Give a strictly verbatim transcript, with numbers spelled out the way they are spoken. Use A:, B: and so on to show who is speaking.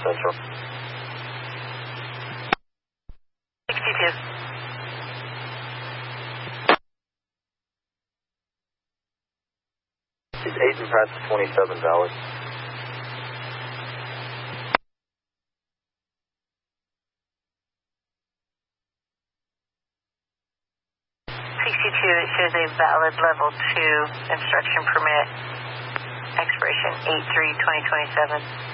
A: Central.
B: sixty-two.
A: Is Agent Price twenty-seven valid?
B: sixty-two, it shows a valid level two instruction permit, expiration eight three twenty twenty-seven.